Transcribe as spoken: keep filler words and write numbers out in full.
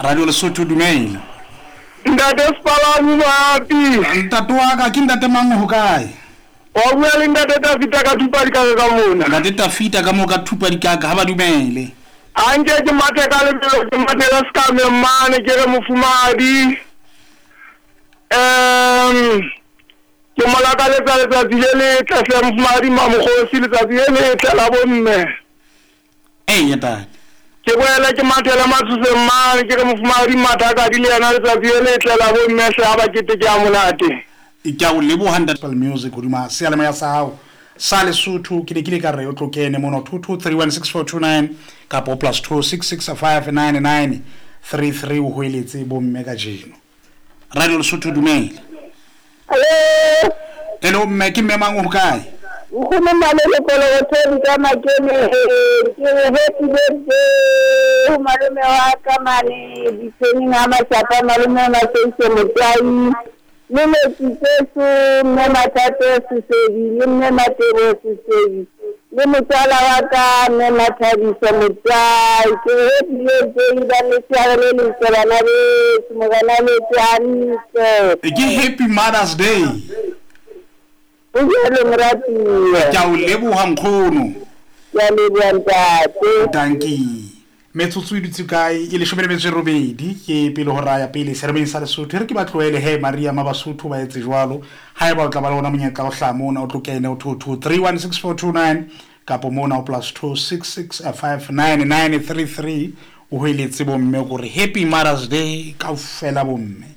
Radio Lesotho dumela. Ntate Spalani mapi. Ntate wa ka ke ntate mang ho kae? Wa bua le ntate Tafita ka thupa di ka ka mona. Ntate Tafita ka mo ka thupa di ka ka ha ba dumele. Anke ke mathe ka le pelo ke mathe la ska me mane ke re mofumadi. Ehm ke malaka le tsa tsa dilele tla se mofumadi ma moghosi le tsa dilele tla la bomme. Eh yata. Ke boela ke mathela matsuse mane ke re mofumadi matha ka dile yana le tsa dilele tla la bomme se aba ke te ke amonate. Ke o lebo one hundred music hodima se alema ya sa hao sa Lesotho ke ne ke le ka re o tlokene mono two two three one six four two nine ka po plus two six six five nine nine three three o hoeletse bo mme ka jeno. Radio Lesotho dumela. Hello. Hello mme ke mme mang ho kae? Ukuna malele polo hotel kama kene ke happy birthday malume wa kama ni diseni ngama chapa malume na sese mutai Nene Tipesu, Nene Tatesu Sevi, Nene Teresu Sevi, Nene Talawaka, Nene Tabisa Mutai, Kehepi Yezi, Dani Tiarele, Saranare, Sumuganale Tiarise. Eki Happy Mother's Day. Ujele Mrati. Ka o lebo ha mkhono. Ya lebo ntate. Danki. Metsotso e dutse kae e le shome le metso e robedi ke pele ho raya pele serebeng sa Lesotho re ke ba tloele he Maria Mabasotho ba etse jwalo ha eba o tla ba lona monyetla o hla mona o tlokene o two two three one six four two nine kapo mona o plus two six six five nine nine three three o hoeletse bo mme go re happy Mother's Day ka ofela bo mme.